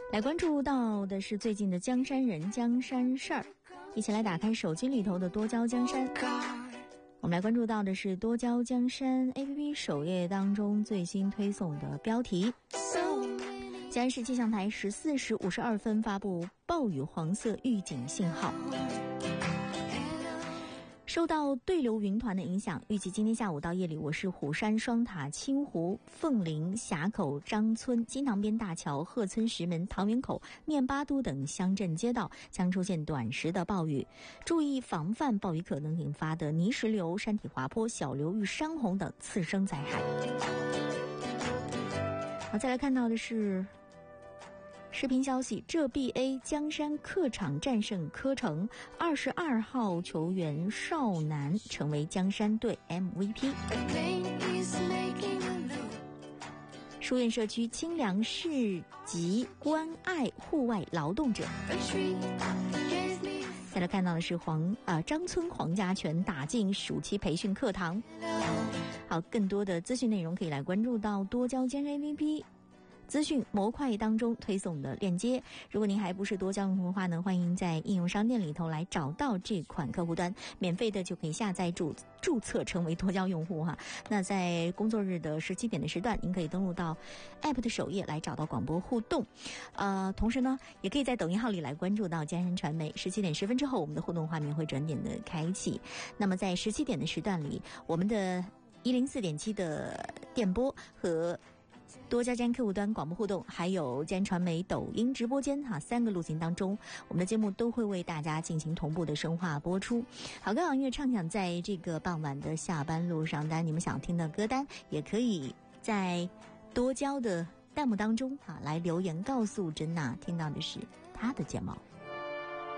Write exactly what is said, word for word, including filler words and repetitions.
来关注到的是最近的江山人江山事儿，一起来打开手机里头的多焦江山。我们来关注到的是多焦江山 A P P 首页当中最新推送的标题。嘉义市气象台十四时五十二分发布暴雨黄色预警信号。受到对流云团的影响，预计今天下午到夜里，我市虎山、双塔、清湖、凤林、峡口、张村、金塘边大桥、鹤村、石门、桃园口、面巴都等乡镇街道将出现短时的暴雨，注意防范暴雨可能引发的泥石流、山体滑坡、小流域、山洪等次生灾害。好，再来看到的是视频消息，浙 B A 江山客场战胜科城，二十二号球员邵楠成为江山队 M V P。书院社区清凉市集关爱户外劳动者。再来看到的是黄啊张村黄家泉打进暑期培训课堂。好，更多的资讯内容可以来关注到多焦江山 A P P。资讯模块当中推送的链接，如果您还不是多焦用户的话呢，欢迎在应用商店里头来找到这款客户端，免费的就可以下载注注册成为多焦用户哈。那在工作日的十七点的时段，您可以登录到 App 的首页来找到广播互动，呃，同时呢，也可以在抖音号里来关注到江山传媒。十七点十分之后，我们的互动画面会转点的开启。那么在十七点的时段里，我们的一零四点七的电波和多焦江客户端广播互动，还有江传媒抖音直播间哈，三个路径当中，我们的节目都会为大家进行同步的声画播出。好歌好音乐畅想在这个傍晚的下班路上，当然你们想听的歌单也可以在多焦的弹幕当中哈来留言告诉珍娜听到的是她的睫毛。